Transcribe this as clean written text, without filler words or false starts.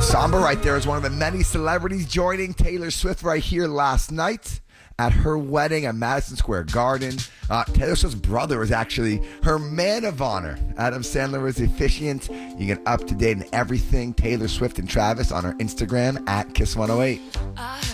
Samba right there is one of the many celebrities joining Taylor Swift right here last night at her wedding at Madison Square Garden. Taylor Swift's brother was actually her man of honor. Adam Sandler was the officiant. You get up to date on everything Taylor Swift and Travis on her Instagram at Kiss108.